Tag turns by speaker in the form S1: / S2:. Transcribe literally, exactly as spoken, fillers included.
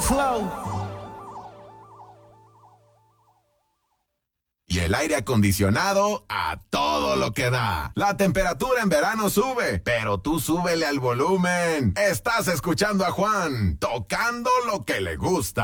S1: Flow.
S2: Y el aire acondicionado a todo lo que da. La temperatura en verano sube, pero tú súbele al volumen. Estás escuchando a Juan, tocando lo que le gusta.